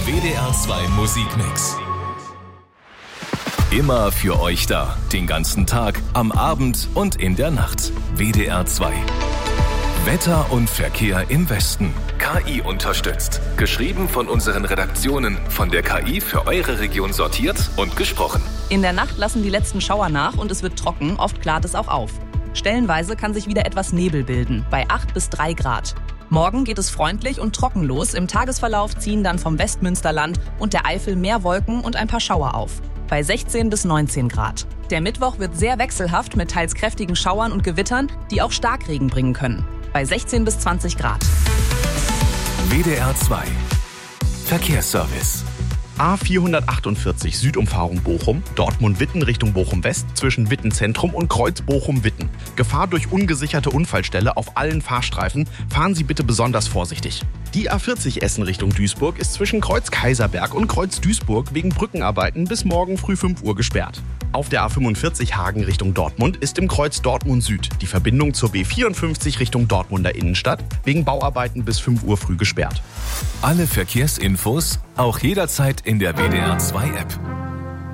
WDR 2 Musikmix. Immer für euch da, den ganzen Tag, am Abend und in der Nacht. WDR 2. Wetter und Verkehr im Westen. KI unterstützt. Geschrieben von unseren Redaktionen, von der KI für eure Region sortiert und gesprochen. In der Nacht lassen die letzten Schauer nach und es wird trocken, oft klart es auch auf. Stellenweise kann sich wieder etwas Nebel bilden, bei 8 bis 3 Grad. Morgen geht es freundlich und trocken los. Im Tagesverlauf ziehen dann vom Westmünsterland und der Eifel mehr Wolken und ein paar Schauer auf. Bei 16 bis 19 Grad. Der Mittwoch wird sehr wechselhaft mit teils kräftigen Schauern und Gewittern, die auch Starkregen bringen können. Bei 16 bis 20 Grad. WDR 2. Verkehrsservice. A448 Südumfahrung Bochum, Dortmund-Witten Richtung Bochum-West zwischen Witten-Zentrum und Kreuz Bochum-Witten. Gefahr durch ungesicherte Unfallstelle auf allen Fahrstreifen. Fahren Sie bitte besonders vorsichtig. Die A40 Essen Richtung Duisburg ist zwischen Kreuz Kaiserberg und Kreuz Duisburg wegen Brückenarbeiten bis morgen früh 5 Uhr gesperrt. Auf der A45 Hagen Richtung Dortmund ist im Kreuz Dortmund Süd die Verbindung zur B54 Richtung Dortmunder Innenstadt wegen Bauarbeiten bis 5 Uhr früh gesperrt. Alle Verkehrsinfos auch jederzeit in der WDR 2 App.